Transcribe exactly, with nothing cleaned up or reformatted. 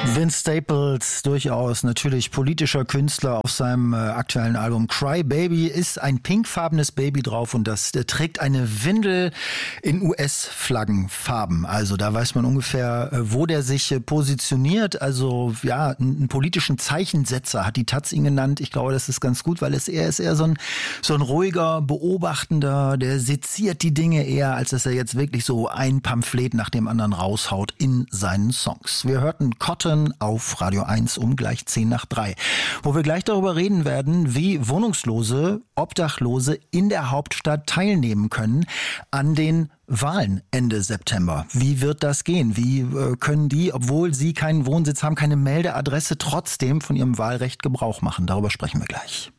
Vince Staples, durchaus natürlich politischer Künstler, auf seinem äh, aktuellen Album Cry Baby ist ein pinkfarbenes Baby drauf und das äh, trägt eine Windel in U S-Flaggenfarben. Also da weiß man ungefähr, äh, wo der sich äh, positioniert. Also ja, einen politischen Zeichensetzer hat die Taz ihn genannt. Ich glaube, das ist ganz gut, weil es er ist eher so ein, so ein ruhiger Beobachtender, der seziert die Dinge eher, als dass er jetzt wirklich so ein Pamphlet nach dem anderen raushaut in seinen Songs. Wir hörten Cotton auf Radio eins um gleich zehn nach drei, wo wir gleich darüber reden werden, wie Wohnungslose, Obdachlose in der Hauptstadt teilnehmen können an den Wahlen Ende September. Wie wird das gehen? Wie äh, können die, obwohl sie keinen Wohnsitz haben, keine Meldeadresse, trotzdem von ihrem Wahlrecht Gebrauch machen? Darüber sprechen wir gleich.